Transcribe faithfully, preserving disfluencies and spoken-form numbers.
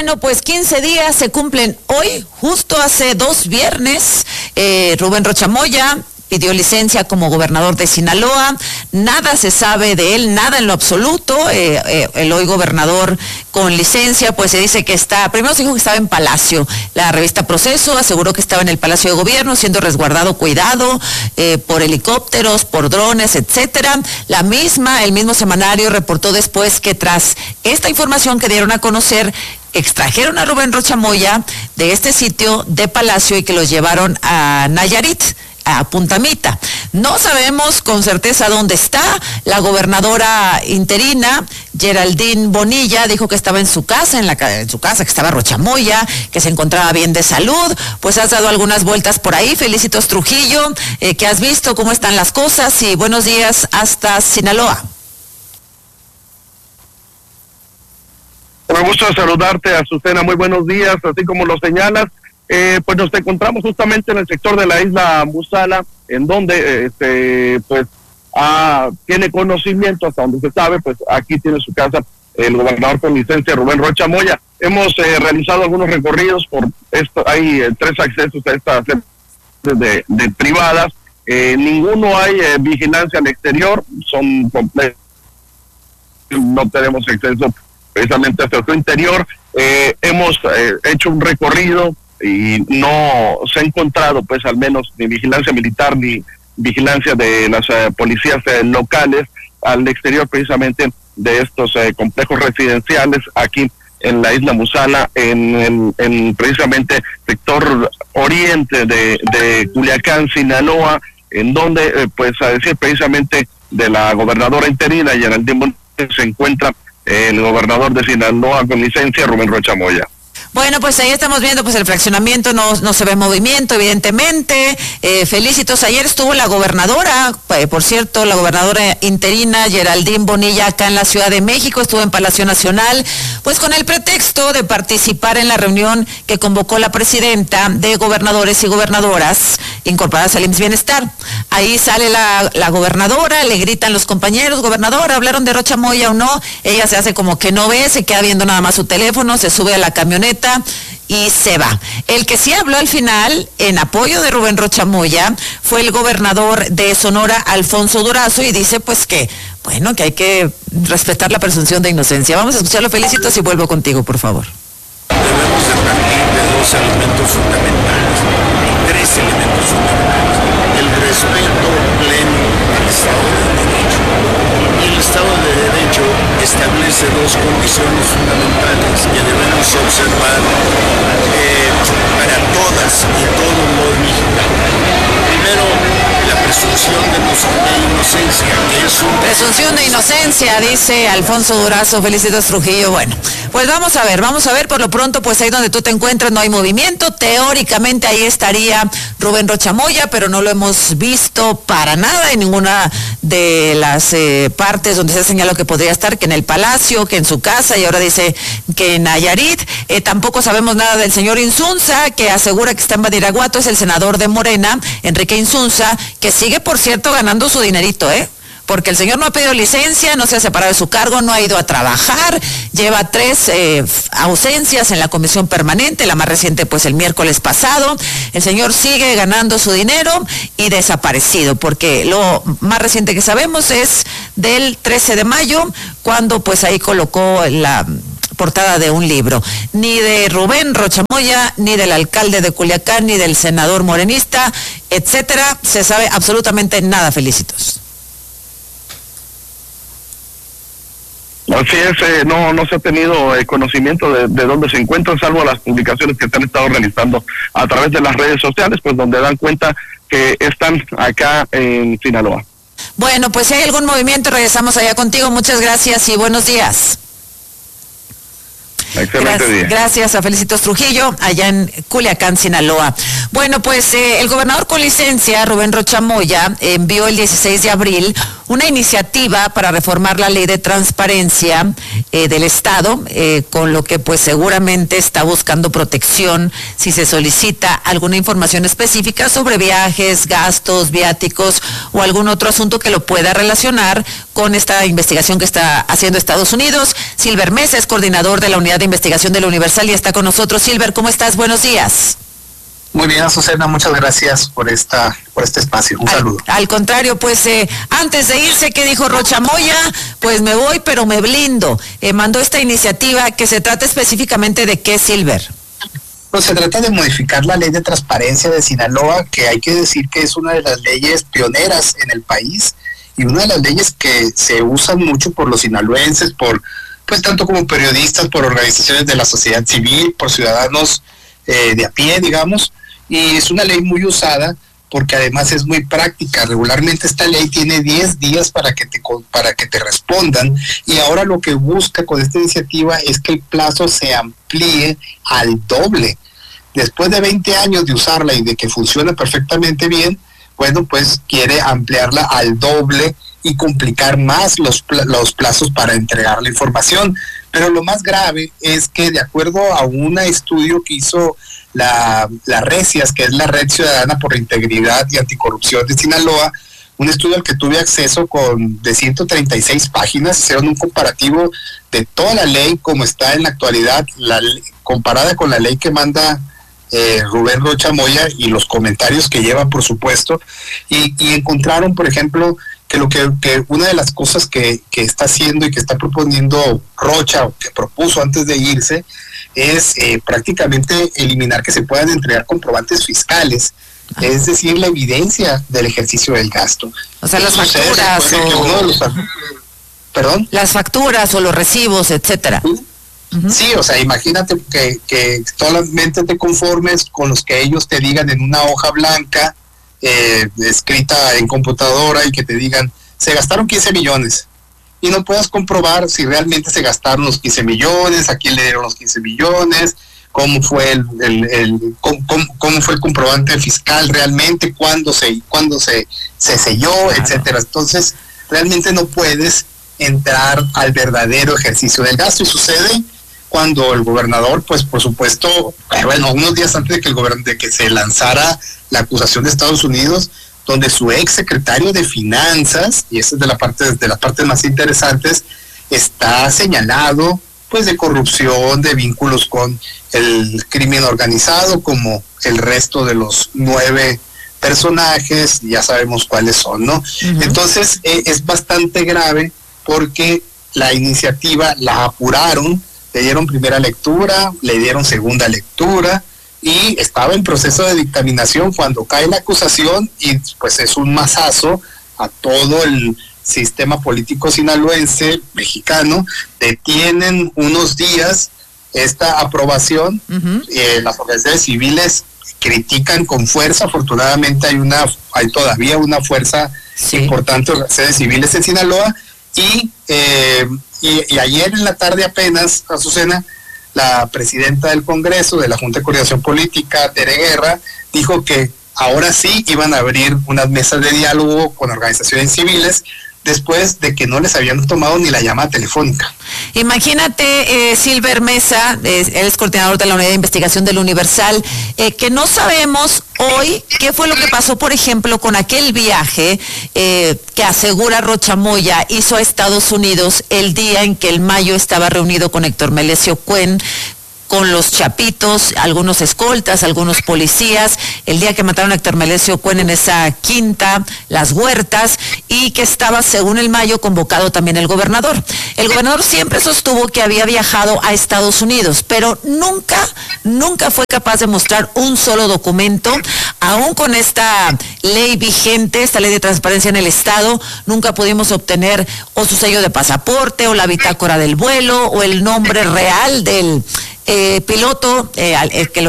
Bueno, pues quince días se cumplen hoy, justo hace dos viernes. Eh, Rubén Rocha Moya pidió licencia como gobernador de Sinaloa, nada se sabe de él, nada en lo absoluto. Eh, eh, el hoy gobernador con licencia, pues se dice que está, primero se dijo que estaba en Palacio, la revista Proceso aseguró que estaba en el Palacio de Gobierno, siendo resguardado, cuidado, eh, por helicópteros, por drones, etcétera. La misma, el mismo semanario reportó después que tras esta información que dieron a conocer, extrajeron a Rubén Rocha Moya de este sitio de Palacio y que los llevaron a Nayarit, a Punta Mita. No sabemos con certeza dónde está. La gobernadora interina, Geraldine Bonilla, dijo que estaba en su casa, en, la, en su casa, que estaba Rocha Moya, que se encontraba bien de salud. Pues has dado algunas vueltas por ahí. Felicitos Trujillo, eh, ¿qué has visto? ¿Cómo están las cosas? Y buenos días hasta Sinaloa. Me gusta saludarte, Azucena, muy buenos días, así como lo señalas. Eh, pues nos encontramos justamente en el sector de la isla Musala, en donde este pues ah, tiene conocimiento, hasta donde se sabe, pues aquí tiene su casa el gobernador con licencia Rubén Rocha Moya. Hemos eh, realizado algunos recorridos por esto, hay eh, tres accesos a estas de, de privadas, eh, ninguno hay eh, vigilancia al exterior, son completos, no tenemos acceso precisamente hasta su interior. Eh, hemos eh, hecho un recorrido y no se ha encontrado, pues al menos, ni vigilancia militar ni vigilancia de las eh, policías eh, locales al exterior precisamente de estos eh, complejos residenciales aquí en la isla Musala, en, en, en precisamente sector oriente de, de Culiacán, Sinaloa, en donde, eh, pues a decir precisamente de la gobernadora interina, Geraldine Bonilla, se encuentra el gobernador de Sinaloa con licencia, Rubén Rocha Moya. Bueno, pues ahí estamos viendo, pues el fraccionamiento no, no se ve movimiento, evidentemente. Eh, felicitos, ayer estuvo la gobernadora, eh, por cierto, la gobernadora interina Geraldine Bonilla acá en la Ciudad de México, estuvo en Palacio Nacional, pues con el pretexto de participar en la reunión que convocó la presidenta de gobernadores y gobernadoras incorporadas al I M S S Bienestar. Ahí sale la, la gobernadora, le gritan los compañeros, gobernadora, ¿hablaron de Rocha Moya o no? Ella se hace como que no ve, se queda viendo nada más su teléfono, se sube a la camioneta y se va. El que sí habló al final en apoyo de Rubén Rocha Moya fue el gobernador de Sonora, Alfonso Durazo, y dice pues que, bueno, que hay que respetar la presunción de inocencia. Vamos a escucharlo, felicitos, y vuelvo contigo, por favor. Debemos de partir de dos elementos fundamentales, tres elementos fundamentales. El respeto pleno al Estado de Derecho. Y el Estado de Derecho establece dos condiciones fundamentales que debemos observar eh, para todas y todos los mexicanos. Primero, la presunción de inocencia, que es un... Presunción de inocencia, dice Alfonso Durazo. Felicitos, Trujillo. Bueno, pues vamos a ver, vamos a ver, por lo pronto, pues ahí donde tú te encuentras no hay movimiento, teóricamente ahí estaría Rubén Rocha Moya, pero no lo hemos visto para nada en ninguna de las eh, partes donde se ha señalado que podría estar, que en el Palacio, que en su casa, y ahora dice que en Nayarit. Eh, tampoco sabemos nada del señor Insunza, que asegura que está en Badiraguato, es el senador de Morena, Enrique Insunza, que sigue, por cierto, ganando su dinerito, ¿eh? Porque el señor no ha pedido licencia, no se ha separado de su cargo, no ha ido a trabajar, lleva tres eh, ausencias en la comisión permanente, la más reciente pues el miércoles pasado. El señor sigue ganando su dinero y desaparecido, porque lo más reciente que sabemos es del trece de mayo, cuando pues ahí colocó la portada de un libro. Ni de Rubén Rocha Moya, ni del alcalde de Culiacán, ni del senador morenista, etcétera, se sabe absolutamente nada. Felicitos. Así es, eh, no no se ha tenido eh, conocimiento de, de dónde se encuentran, salvo las publicaciones que se han estado realizando a través de las redes sociales, pues donde dan cuenta que están acá en Sinaloa. Bueno, pues si hay algún movimiento, regresamos allá contigo. Muchas gracias y buenos días. Excelente gracias, día. Gracias a Felicitos Trujillo, allá en Culiacán, Sinaloa. Bueno, pues eh, el gobernador con licencia, Rubén Rocha Moya, envió el dieciséis de abril una iniciativa para reformar la ley de transparencia eh, del Estado, eh, con lo que pues seguramente está buscando protección si se solicita alguna información específica sobre viajes, gastos, viáticos o algún otro asunto que lo pueda relacionar con esta investigación que está haciendo Estados Unidos. Silver Mesa es coordinador de la Unidad de Investigación de la Universal y está con nosotros. Silver, ¿cómo estás? Buenos días. Muy bien, Azucena, muchas gracias por esta por este espacio. Un al, saludo. Al contrario, pues eh, antes de irse, ¿qué dijo Rocha Moya? Pues me voy, pero me blindo. Eh, mandó esta iniciativa que se trata específicamente de qué, Silver. Pues se trata de modificar la ley de transparencia de Sinaloa, que hay que decir que es una de las leyes pioneras en el país y una de las leyes que se usan mucho por los sinaloenses, por pues tanto como periodistas, por organizaciones de la sociedad civil, por ciudadanos eh, de a pie, digamos. Y es una ley muy usada porque además es muy práctica. Regularmente esta ley tiene diez días para que te para que te respondan, y ahora lo que busca con esta iniciativa es que el plazo se amplíe al doble. Después de veinte años de usarla y de que funciona perfectamente bien, bueno, pues quiere ampliarla al doble y complicar más los, los plazos para entregar la información. Pero lo más grave es que, de acuerdo a un estudio que hizo la, la RECIAS, que es la Red Ciudadana por la Integridad y Anticorrupción de Sinaloa, un estudio al que tuve acceso con de ciento treinta y seis páginas, hicieron un comparativo de toda la ley como está en la actualidad, la, comparada con la ley que manda eh, Rubén Rocha Moya y los comentarios que lleva, por supuesto, y, y encontraron, por ejemplo, que lo que, que una de las cosas que, que está haciendo y que está proponiendo Rocha, o que propuso antes de irse, es eh, prácticamente eliminar que se puedan entregar comprobantes fiscales, ah. es decir, la evidencia del ejercicio del gasto. O sea, las facturas o... Los, ¿Perdón? Las facturas o los recibos, etcétera. ¿Sí? Uh-huh. Sí, o sea, imagínate que, que solamente te conformes con los que ellos te digan en una hoja blanca, Eh, escrita en computadora, y que te digan, se gastaron quince millones, y no puedas comprobar si realmente se gastaron los quince millones, a quién le dieron los quince millones, cómo fue el, el, el cómo, cómo fue el comprobante fiscal realmente, cuándo se cuándo se, se selló, claro, etcétera. Entonces, realmente no puedes entrar al verdadero ejercicio del gasto, y sucede cuando el gobernador, pues por supuesto, bueno, unos días antes de que el gobern- de que se lanzara la acusación de Estados Unidos, donde su ex secretario de Finanzas, y esa es de la parte de las partes más interesantes, está señalado pues de corrupción, de vínculos con el crimen organizado, como el resto de los nueve personajes, ya sabemos cuáles son, ¿no? Uh-huh. Entonces eh, es bastante grave porque la iniciativa la apuraron, le dieron primera lectura, le dieron segunda lectura, y estaba en proceso de dictaminación cuando cae la acusación, y pues es un mazazo a todo el sistema político sinaloense, mexicano. Detienen unos días esta aprobación. Uh-huh. eh, las organizaciones civiles critican con fuerza. Afortunadamente hay una hay todavía una fuerza sí. importante de organizaciones civiles en Sinaloa, y eh, Y, y ayer en la tarde apenas, Azucena, la presidenta del Congreso, de la Junta de Coordinación Política, Tere Guerra, dijo que ahora sí iban a abrir unas mesas de diálogo con organizaciones civiles, después de que no les habían tomado ni la llamada telefónica. Imagínate, eh, Silver Mesa, eh, él es coordinador de la Unidad de Investigación del Universal, eh, que no sabemos hoy qué fue lo que pasó, por ejemplo, con aquel viaje eh, que asegura Rocha Moya hizo a Estados Unidos el día en que el Mayo estaba reunido con Héctor Melesio Cuen, con los chapitos, algunos escoltas, algunos policías, el día que mataron a Héctor Melesio Cuen en esa quinta, Las Huertas, y que estaba, según el Mayo, convocado también el gobernador. El gobernador siempre sostuvo que había viajado a Estados Unidos, pero nunca, nunca fue capaz de mostrar un solo documento, aún con esta ley vigente, esta ley de transparencia en el Estado, nunca pudimos obtener o su sello de pasaporte, o la bitácora del vuelo, o el nombre real del Eh, piloto eh, eh, que lo